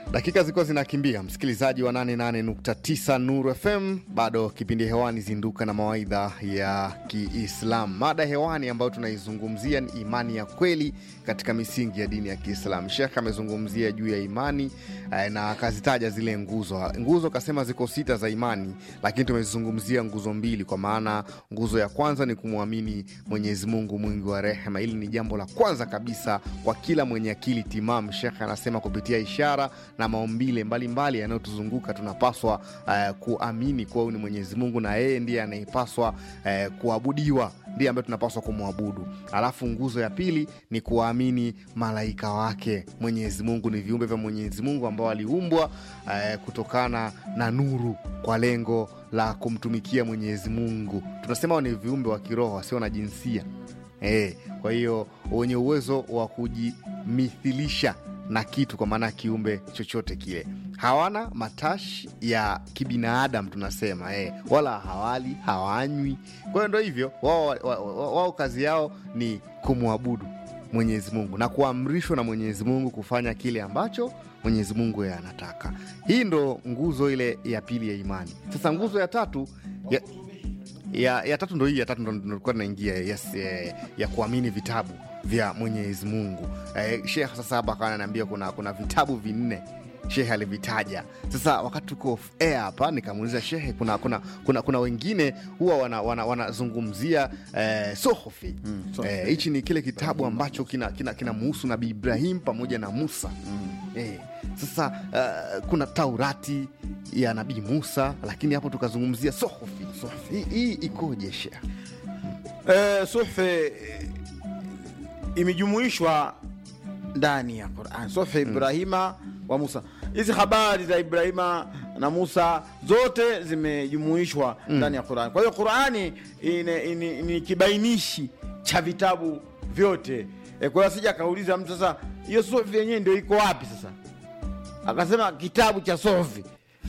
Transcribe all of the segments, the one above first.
Dakika ziko zinakimbia, msikilizaji wa 88.9 Nuru FM, bado kipindi hewani Zinduka na Mawaidha ya Kiislamu. Mada hewani ambayo tunaizungumzia ni imani ya kweli katika misingi ya dini ya Kiislamu. Sheikh amezungumzia juu ya imani na akazitaja zile nguzo. Nguzo kasema ziko 6 za imani, lakini tumezungumzia nguzo 2, kwa maana nguzo ya kwanza ni kumwamini Mwenyezi Mungu mwingi wa rehema. Hili ni jambo la kwanza kabisa kwa kila mwenye akili timamu. Sheikh anasema kupitia ishara na maumbile mbalimbali yanayotuzunguka tunapaswa kuamini kuwa ni Mwenyezi Mungu na yeye ndiye anayepaswa kuabudiwa, ndiye ambaye tunapaswa kumwabudu. Alafu nguzo ya pili ni kuamini malaika wake. Mwenyezi Mungu ni viumbe vya Mwenyezi Mungu ambao aliumbwa kutokana na nuru kwa lengo la kumtumikia Mwenyezi Mungu. Tunasema ni viumbe wa kiroho, wasio na jinsia. Kwa hiyo wenye uwezo wa kujimithilisha na kitu, kwa maana kiumbe chochote kile. Hawana matashi ya kibinadamu tunasema, wala hawali, hawanywi. Kwa hiyo ndio hivyo, wao kazi yao ni kumwabudu Mwenyezi Mungu na kuamrishwa na Mwenyezi Mungu kufanya kile ambacho Mwenyezi Mungu yeye anataka. Hii ndo nguzo ile ya pili ya imani. Sasa nguzo ya tatu ya tatu ndo hii, ya tatu ndo tulikuwa tunaingia, ya kuamini vitabu vya Mwenyezi Mungu. Sheikh sasa hapa kana ananiambia kuna vitabu 4 Sheikh alivitaja. Sasa wakati tuko off air hapa nikamuuliza Sheikh, kuna wengine huwa wanazungumzia Suhufi. Hichi ni kile kitabu ambacho kinamhusu Nabii Ibrahim pamoja na Musa. Sasa kuna Taurati ya Nabii Musa, lakini hapo tukazungumzia Suhufi. Hii ikoje Sheikh? Suhufi imejumuishwa ndani ya Qur'an. Suhufi Ibrahima wa Musa. Hizi habari za Ibrahima na Musa zote zimejumuishwa ndani ya Qur'an. Kwa hiyo Qur'ani ni kibainishi cha vitabu vyote. Kwa hiyo sija kauliza mtu sasa hiyo Suhufi yenyewe ndio iko wapi sasa? Akasema kitabu cha Suhufi.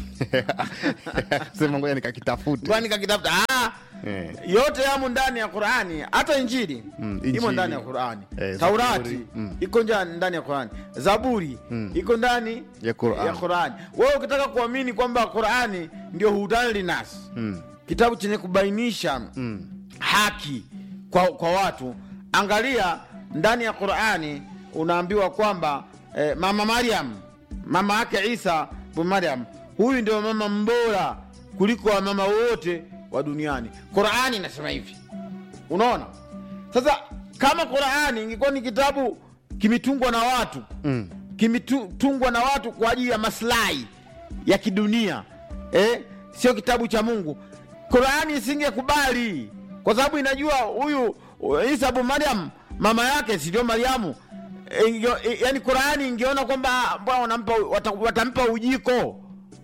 Sema ngoja nikakitafute. Kwani nikakitafuta? Yote yamo ndani ya Qur'ani, hata Injili imo ndani ya Qur'ani. Taurati iko ndani ya Qur'ani. Zaburi iko ndani ya Qur'ani. Wewe ukitaka kuamini kwamba Qur'ani ndio hudan linas, kitabu chenye kubainisha haki kwa watu, angalia ndani ya Qur'ani unaambiwa kwamba mama Maryam, mama yake Isa bin Maryam, huyu ndio mama mbora kuliko wa mama wote wa duniani. Qur'ani inasema hivi. Unaona? Sasa kama Qur'ani ingekuwa ni kitabu kimetungwa na watu, kimetungwa na watu kwa ajili ya maslahi ya kidunia, sio kitabu cha Mungu, Qur'ani isingekubali, kwa sababu inajua huyu Isa bin Maryam mama yake si ndio Maryamu. Yani Qur'ani ingeona kwamba mbona watampa ujiko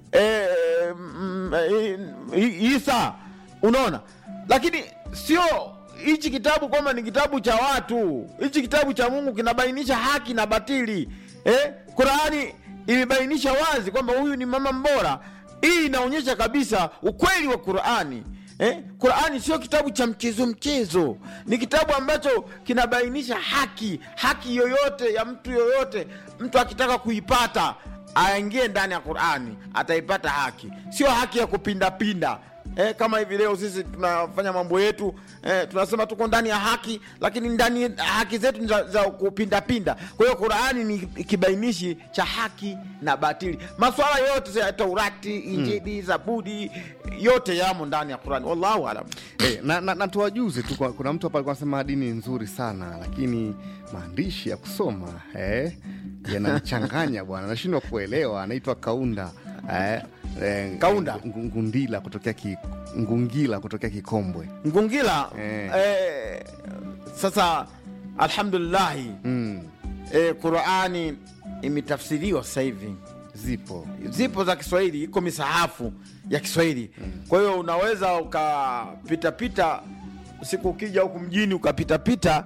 Isa, unaona? Lakini sio hichi kitabu kwamba ni kitabu cha watu. Hichi kitabu cha Mungu kinabainisha haki na batili. Qur'ani imebainisha wazi kwamba huyu ni mama mbora. Hii inaonyesha kabisa ukweli wa Qur'ani. Qur'ani sio kitabu cha mchezo. Ni kitabu ambacho kinabainisha haki yoyote ya mtu yoyote. Mtu akitaka kuipata aingie ndani ya Qur'ani, ataipata haki. Sio haki ya kupinda. Kama hivi leo sisi tunafanya mambo yetu, tunasema tuko ndani ya haki, lakini ndani ya haki zetu ni za kupinda. Kwa hiyo Qur'ani ni kibainishi cha haki na batili. Masuala yote ya Taurati, Injili, Zaburi, yote yamo ndani ya Qur'ani. Wallahu alam. Na tuwajuze tu, kuna mtu hapa alikuwa anasema dini nzuri sana, lakini maandishi ya kusoma yanachanganya bwana, nashindwa kuelewa. Anaitwa Kaunda Kaunda Ngundila kutokea Ngungila kutokea Kikombwe. Ngungila sasa alhamdulillah Qur'ani imetafsiriwa sasa hivi. Zipo za Kiswahili, iko misahafu ya Kiswahili. Kwa hiyo unaweza ukapita siku ukija huku mjini ukapita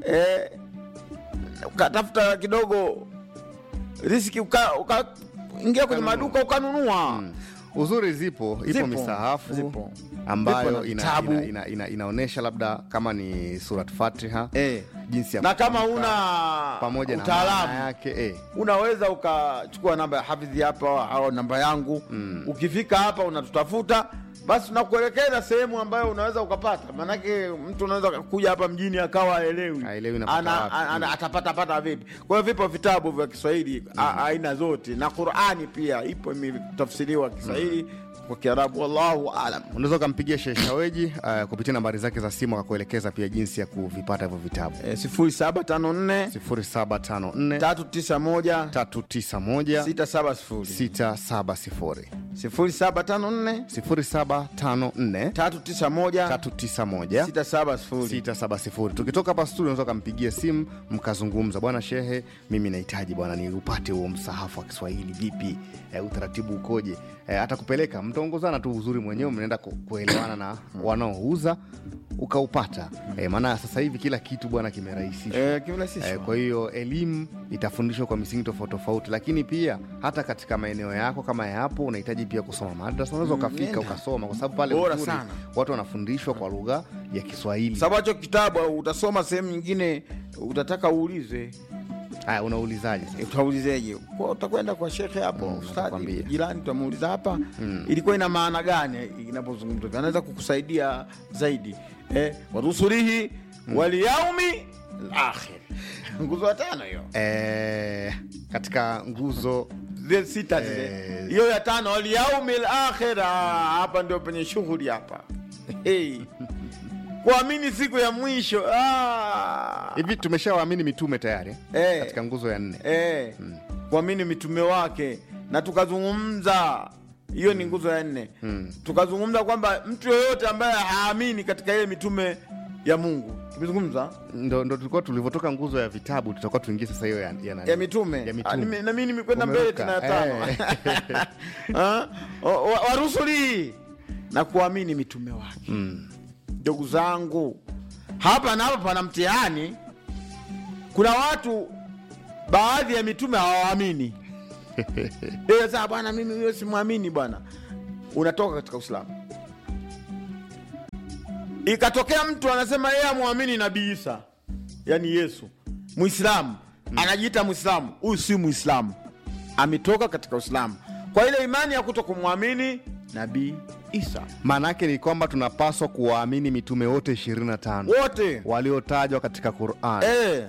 ukatafuta kidogo riziki, ukaingia kwenye maduka ukanunua. Uzuri ipo misahafu ambayo inaonesha labda kama ni surat Fatiha jinsi ya na kama una pamoja utaalamu na yake unaweza ukachukua namba ya hafidhi hapa au namba yangu. Ukifika hapa unatutafuta, basi tunakuelekeza sehemu ambayo unaweza ukapata. Manake mtu unaweza kuja hapa mjini akawa haelewi atapata vipi. Kwa hiyo vipo vitabu vya Kiswahili aina zote, na Qur'ani pia ipo imetafsiriwa Kiswahili kwa Kiarabu. Wallahu aalam. Unaweza kumpigia Sheikh Shaweji kupitia nambari zake za simu akakuelekeza pia jinsi ya kuvipata hivyo vitabu. 0754 391 670 0754 391 670. Tukitoka hapa studio unaweza kumpigia simu mkazungumza, bwana Shehe, mimi nahitaji bwana ni upate huo msahafu wa Kiswahili vipi, utaratibu ukoje? Atakupeleka, mtaongozana tu, uzuri mwenyewe mnaenda kuelewana na wanaouza ukaupata. Maana sasa hivi kila kitu bwana kimerahisishwa. Kwa hiyo elimu itafundishwa kwa misingi tofauti, lakini pia hata katika maeneo yako kama yapo unahitaji pia kusoma madrasa, unaweza ukafika ukasoma, kwa sababu pale uzuri watu wanafundishwa kwa lugha ya Kiswahili. Sababu hicho kitabu utasoma sehemu nyingine utataka uulize. Unaulizaje sasa? Utaulizeje? Kwa utakwenda kwa shekhe hapo, ustadi jirani, tutamuuliza hapa ilikuwa ina maana gani inapozungumzwa. Anaweza kukusaidia zaidi. Warusulihi wal yaumi al-akhir. Nguzo ya 5 hiyo. Katika nguzo 6 hiyo ya 5 wal yaumi al-akhir, hapa ndio penye shughuli hapa. Kuamini siku ya mwisho. Hivi tumeshawaamini mitume tayari katika nguzo ya 4. Kuamini mitume wake, na tukazungumza hiyo ni nguzo ya 4. Tukazungumza kwamba mtu yoyote ambaye haamini katika ile mitume ya Mungu, tumezungumza ndo tulikuwa tulivyotoka nguzo ya vitabu, tutakuwa tuingie sasa hiyo ya mitume. Na mimi nimekwenda mbele tena ya 5. Warusuli na kuamini mitume wake. Ndugu zangu, hapa na hapa pana mtihani. Kuna watu baadhi ya mitume hawaamini. Sasa bwana, mimi huyo simwamini bwana. Unatoka katika Uislamu. Ikatokea mtu anasema yeye amwamini Nabii Isa, yani Yesu, Muislamu, anajiita Muislamu. Huyu si Muislamu, ametoka katika Uislamu kwa ile imani ya kutokumwamini Nabii Isa. Maana yake ni kwamba tunapaswa kuwaamini mitume wote 25 wote waliotajwa katika Qur'an.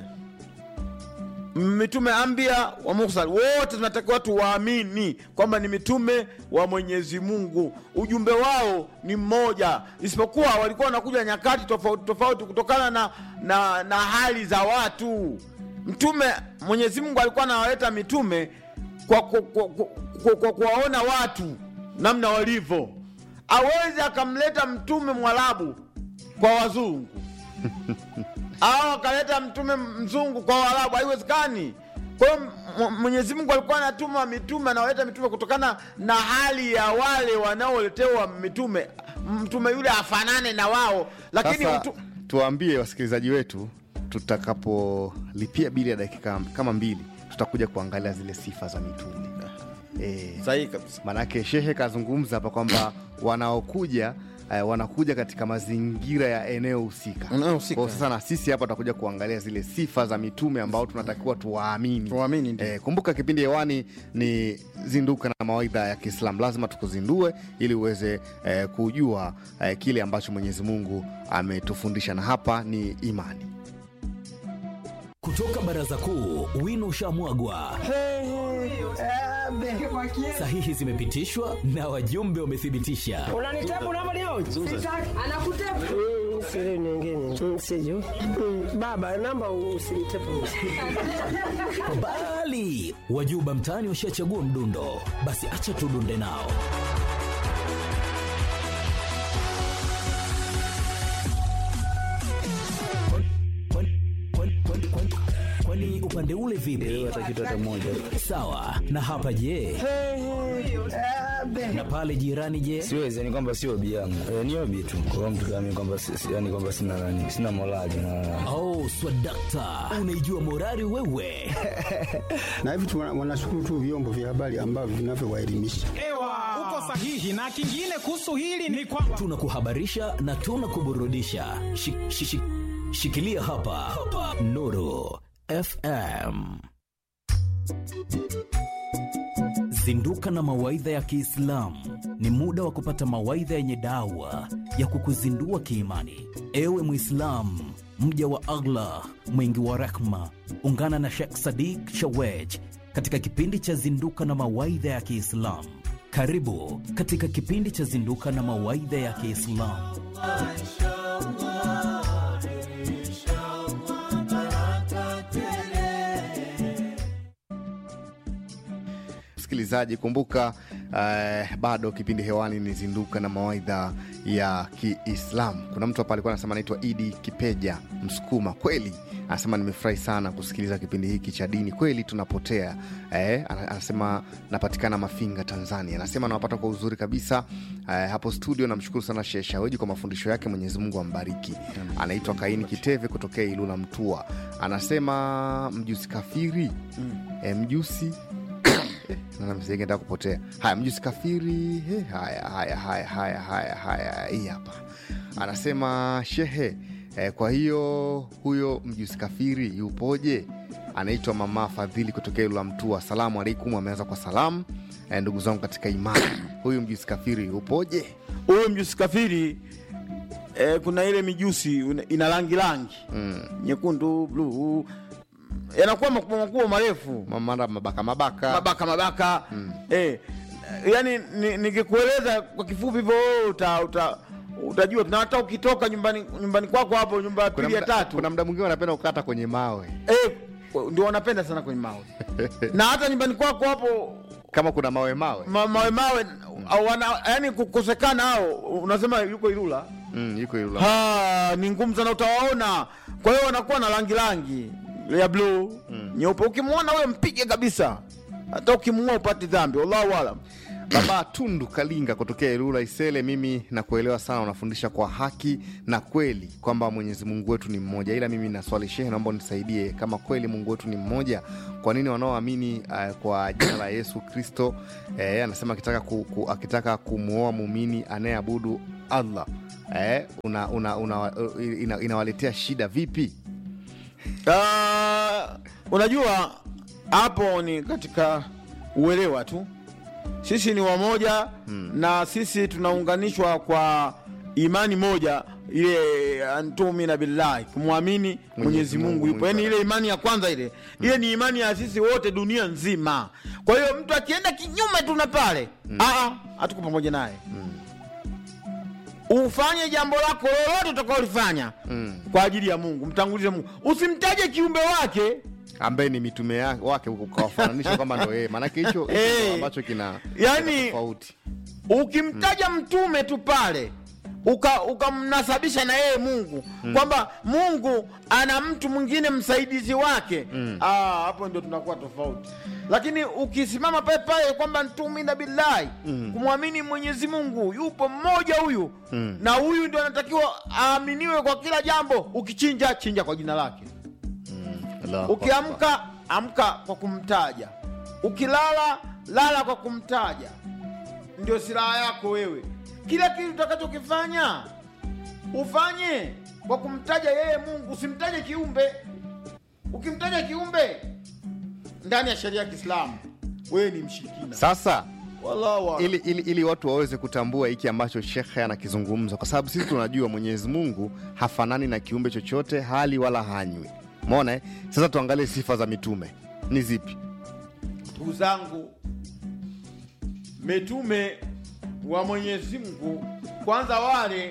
Mitume Anbiya wa Mursal wote tunatakiwa tuwaamini kwamba ni mitume wa Mwenyezi Mungu. Ujumbe wao ni mmoja, isipokuwa walikuwa wanakuja nyakati tofauti kutokana na hali za watu. Mtume Mwenyezi Mungu alikuwa anawaleta mitume kwa kuwaona watu namna walivyo. Hawezi akamleta mtume Mwarabu kwa wazungu au akaleta mtume mzungu kwa Waarabu, haiwezekani. Kwa hiyo Mwenyezi Mungu alikuwa anatuma mitume, anawaleta mitume kutokana na hali ya wale wanaoletewa mitume. Mtume yule afanane na wao. Lakini tuambie wasikilizaji wetu, tutakapolipia bili ya dakika kama 2 tutakuja kuangalia zile sifa za mitume. Sahihi kabisa. Manake Shehe kazungumza hapa kwamba wanakuja katika mazingira ya eneo husika. Kwa sasa na sisi hapa tutakuja kuangalia zile sifa za mitume ambao tunatakiwa tuwaamini. Kumbuka kipindi hewani ni Zinduka na Mawaidha ya Kiislamu. Lazima tukuzindue ili uweze kujua kile ambacho Mwenyezi Mungu ametufundisha, na hapa ni imani. Kutoka Baraza Kuu, wino ushamwagwa. Sahihi zimepitishwa na wajumbe wamethibitisha. Unanitabu namba leo? Anakutabu. Siri nyingine. Siju. Baba namba usinitabu. Bali wajuba mtaani washachagua mdundo. Basi acha tudunde nao. Kwani upande ule vipi? Sawa. Na hapa je? Na pale jirani je? Siwezi, yani kwamba sio obi yangu. Ni obi tu. Kwa mtu kama kwamba yani kwamba sina morali na. Swadakta. Unaijua morali wewe? Na hivi wanashukuru tu vyombo vya habari ambavyo vinavyowaelimisha. Uko sahihi. Na kingine kuhusu hili ni kwamba tunakuhabarisha na tunakuburudisha. Shikilia hapa Nuru FM. Zinduka na mawaidha ya Kiislamu. Ni muda wa kupata mawaidha yenye dawa ya kukuzindua kiimani. Ewe Muislamu, mja wa Allah mwingi wa rehma, ungana na Sheikh Sadiq Shawej katika kipindi cha Zinduka na mawaidha ya Kiislamu. Karibu katika kipindi cha Zinduka na mawaidha ya Kiislamu. Msikilizaji, kumbuka bado kipindi hewani ni Zinduka na mawaidha ya Kiislamu. Kuna mtu hapa alikuwa anasema anaitwa Idi Kipeja, Msukuma. Kweli anasema nimefurahi sana kusikiliza kipindi hiki cha dini. Kweli tunapotea. Anasema napatikana Mafinga, Tanzania. Anasema nawapata kwa uzuri kabisa hapo studio. Namshukuru sana Sheikh Shaweji kwa mafundisho yake, Mwenyezi Mungu ambariki. Anaitwa Kaini Kiteve kutokea Ilula Mtua. Anasema mjusi kafiri. Mjusi na mzee ndio kupotea. Haya, mjusi kafiri. Haya hii hapa. Anasema shehe, kwa hiyo huyo mjusi kafiri yupoje? Anaitwa Mama Fadhili kutokea Ilula Mtua. Asalamu alaykum. Ameanza kwa salamu. Ndugu zangu katika imani, huyu mjusi kafiri yupoje? Huyo mjusi kafiri kuna ile mijusi ina rangi nyekundu, blue, yanakuwa makubwa marefu, mabaka. Yani nikikueleza kwa kifupi hivyo utajua. Na hata ukitoka nyumbani kwako hapo, nyumba ya pili ya tatu, kuna muda mwingine wanapenda kukata kwenye mawe. Ndio wanapenda sana kwenye mawe. Na hata nyumbani kwako hapo kama kuna mawe au yani kukosekana hao, unasema yuko Ilula. Yuko Ilula. Ni ngumu sana utawaona. Kwa hiyo wanakuwa na rangi ya blue, nyeupe. Ukimwona wewe mpige kabisa. Hata ukimuua upate dhambi. Wallahu aalam. Baba Tundu Kalinga kutokea Ilula Isele, mimi nakuelewa sana, unafundisha kwa haki na kweli kwamba Mwenyezi Mungu wetu ni mmoja. Ila mimi na swali shehe, naomba unisaidie, kama kweli Mungu wetu ni mmoja, kwa nini wanaoamini kwa jina la Yesu Kristo, anasema akitaka kumuoa muumini anayeabudu Allah, inawaletea shida vipi? Unajua hapo ni katika uelewa tu. Sisi ni wamoja, na sisi tunaunganishwa kwa imani moja, ile antumina billahi, kumwamini Mwenyezi Mungu yupo. Yani ile imani ya kwanza ile ni imani ya sisi wote dunia nzima. Kwa hiyo mtu akienda kinyume tu na pale, hatuko pamoja naye. Ufanye jambo lako lolote utakaolifanya kwa ajili ya Mungu, mtangulize Mungu. Usimtaje kiumbe wake ambaye ni mitume wake ukawafananisha kama ndio yeye. Maana hicho ambacho kina tofauti. Ukimtaja mtume tu pale ukamnasabisha na yeye Mungu, kwamba Mungu ana mtu mwingine msaidizi wake, hapo ndio tunakuwa tofauti. Lakini ukisimama pale pale kwamba ntumina billahi, kumwamini Mwenyezi Mungu yupo mmoja huyu, na huyu ndio anatakiwa aaminiwe kwa kila jambo. Ukichinja kwa jina lake. Ukiamka amka kwa kumtaja, ukilala kwa kumtaja. Ndio silaha yako wewe. Kila kitu utakachokifanya ufanye kwa kumtaja yeye Mungu, usimtaje kiumbe. Ukimtaja kiumbe ndani ya sheria ya Kiislamu, wewe ni mshirikina. Sasa ili watu waweze kutambua hiki ambacho Sheikh anakizungumza, kwa sababu sisi tunajua Mwenyezi Mungu hafanani na kiumbe chochote, hali wala hanywi. Umeona? Sasa tuangalie sifa za mitume ni zipi? Ndugu zangu, mitume wa Mwenyezi Mungu kwanza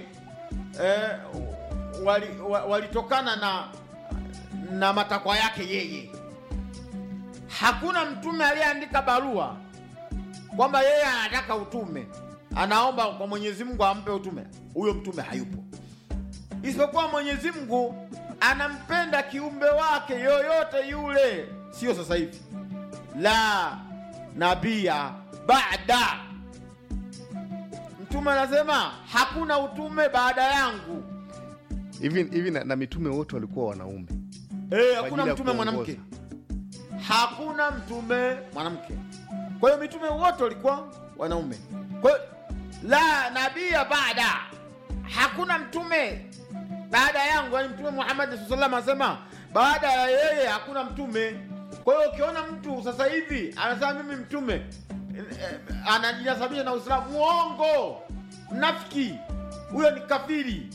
walitokana na matakwa yake yeye. Hakuna mtume aliyeandika barua kwamba yeye anataka utume, anaomba kwa Mwenyezi Mungu ampe utume. Huyo mtume hayupo. Isipokuwa Mwenyezi Mungu anampenda kiumbe wake yoyote yule, sio sasa hivi. La nabia baada. Mtume anasema hakuna utume baada yangu. Hivi na mitume wote walikuwa wanaume. Hakuna mtume mwanamke. Hakuna mtume mwanamke. Kwa hiyo mitume wote walikuwa wanaume. Kwa la nabia baada, hakuna mtume baada yangu. Yani Mtume Muhammad sallallahu alaihi wasallam asema baada ya yeye hakuna mtume. Kwa hiyo ukiona mtu sasa hivi anasema mimi mtume, anajinasabisha na Uislamu, muongo, mnafiki, huyo ni kafiri.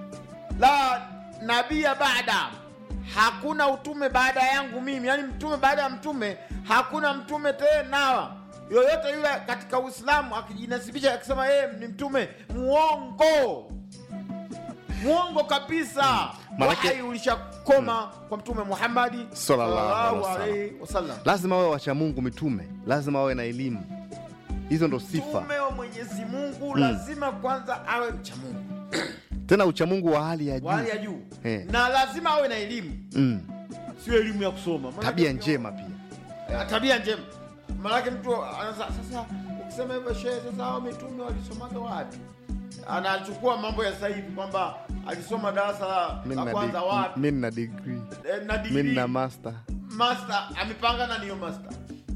La nabia baada, hakuna utume baada yangu mimi. Yani mtume baada ya mtume, hakuna mtume tena. Yoyote yule katika Uislamu akijinasibisha akisema yeye ni mtume, muongo, muongo kabisa. Wahi ulishakoma kwa Mtume Muhammad sallallahu alaihi wasallam. Lazima wawe wacha Mungu mitume, lazima wawe na elimu. Hizo ndo sifa. Mtume wa Mwenyezi Mungu lazima kwanza awe mcha Mungu. Tena ucha Mungu wa hali ya juu. Wa hali ya juu. Na lazima awe na elimu. Sio elimu ya kusoma. Tabia njema pia. Tabia njema. Maana mtu sasa ukisema hivyo shehe, sasa hao mitume walisomaga wapi? Anachukua mambo ya sasa hivi kwamba alisoma darasa la kwanza wapi? Mimi na degree. Mimi na master. Master amepanga na niyo master.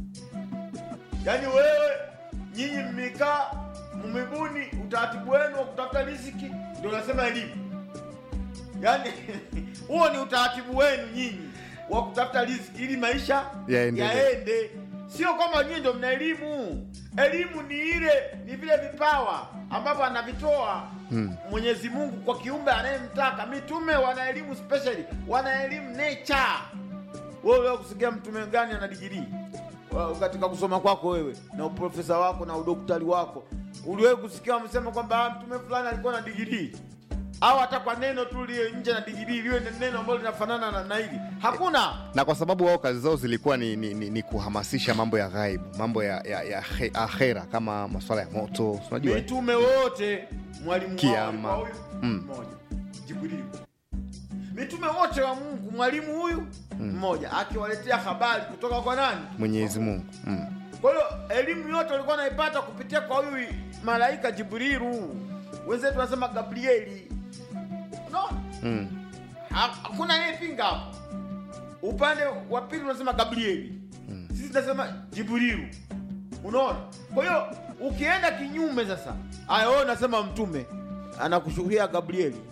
Yaani wewe nyinyi mmekaa mmebuni utaratibu wenu wa kutafuta riziki, ndio unasema elimu. Yaani huo ni utaratibu wenu nyinyi wa kutafuta riziki ili maisha yaende. Sio kama nyinyi ndio mna elimu. Elimu ni vile vipawa ambavyo anavitoa Mwenyezi Mungu kwa kiumbe anayemtaka. Mitume wana elimu specially, wana elimu nature. Wewe kusikia mtume gani ana degree katika kusoma kwako wewe na uprofesa wako na udaktari wako? Uliwahi kusikia wamesema kwamba mtume fulani alikuwa na degree? Au hata kwa neno tu lile nje na degree liwe neno ambalo linafanana na hili? Hakuna. Na kwa sababu wao kazi zao zilikuwa ni kuhamasisha mambo ya ghaibu, mambo ya akhera, kama masuala ya moto, unajua. Mitume wote mwalimu Kiyama. wao mmoja, Jibril. Mitume wote wa Mungu mwalimu huyu mmoja, akiwaletea habari kutoka kwa nani? Mwenyezi Mungu. Kwa hiyo elimu yote walikuwa naipata kupitia kwa huyu malaika Jibrilu. Wenzetu wanasema Gabrieli. No? Hakuna anayepinga hapo. Upande wa pili unasema Gabrieli. Sisi tunasema Jibrilu. Unaona? Kwa hiyo ukienda kinyume sasa, wewe unasema mtume anakushuhudia Gabrieli.